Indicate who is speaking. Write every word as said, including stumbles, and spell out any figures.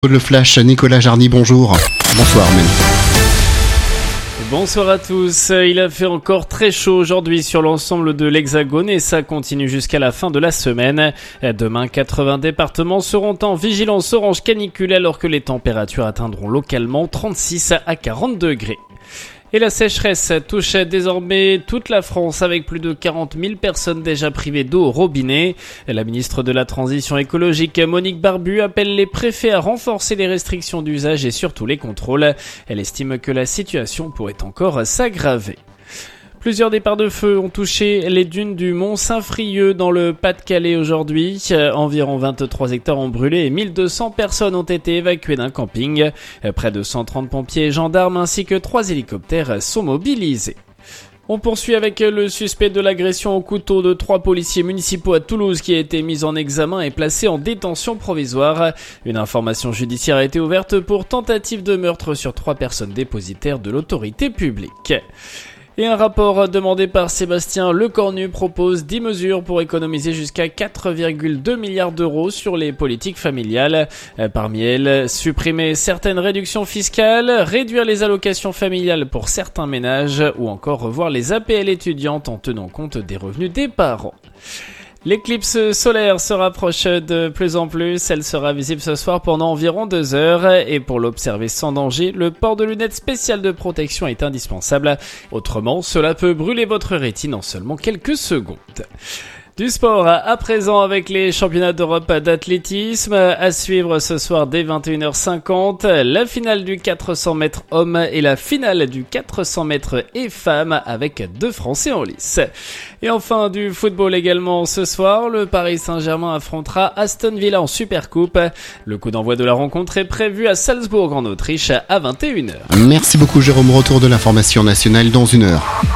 Speaker 1: Le Flash, Nicolas Jarny, bonjour. Bonsoir même.
Speaker 2: Bonsoir à tous. Il a fait encore très chaud aujourd'hui sur l'ensemble de l'Hexagone et ça continue jusqu'à la fin de la semaine. Demain, quatre-vingts départements seront en vigilance orange canicule alors que les températures atteindront localement trente-six à quarante degrés. Et la sécheresse touche désormais toute la France avec plus de quarante mille personnes déjà privées d'eau au robinet. La ministre de la Transition écologique, Monique Barbu, appelle les préfets à renforcer les restrictions d'usage et surtout les contrôles. Elle estime que la situation pourrait encore s'aggraver. Plusieurs départs de feu ont touché les dunes du Mont Saint-Frieux dans le Pas-de-Calais aujourd'hui. Environ vingt-trois hectares ont brûlé et mille deux cents personnes ont été évacuées d'un camping. Près de cent trente pompiers et gendarmes ainsi que trois hélicoptères sont mobilisés. On poursuit avec le suspect de l'agression au couteau de trois policiers municipaux à Toulouse qui a été mis en examen et placé en détention provisoire. Une information judiciaire a été ouverte pour tentative de meurtre sur trois personnes dépositaires de l'autorité publique. Et un rapport demandé par Sébastien Lecornu propose dix mesures pour économiser jusqu'à quatre virgule deux milliards d'euros sur les politiques familiales. Parmi elles, supprimer certaines réductions fiscales, réduire les allocations familiales pour certains ménages ou encore revoir les A P L étudiantes en tenant compte des revenus des parents. L'éclipse solaire se rapproche de plus en plus, elle sera visible ce soir pendant environ deux heures et pour l'observer sans danger, le port de lunettes spéciales de protection est indispensable. Autrement, cela peut brûler votre rétine en seulement quelques secondes. Du sport à présent avec les championnats d'Europe d'athlétisme à suivre ce soir dès vingt et une heures cinquante, la finale du quatre cents mètres hommes et la finale du quatre cents mètres et femmes avec deux Français en lice. Et enfin du football également ce soir, le Paris Saint-Germain affrontera Aston Villa en Supercoupe. Le coup d'envoi de la rencontre est prévu à Salzbourg en Autriche à vingt et une heures.
Speaker 1: Merci beaucoup Jérôme, retour de l'information nationale dans une heure.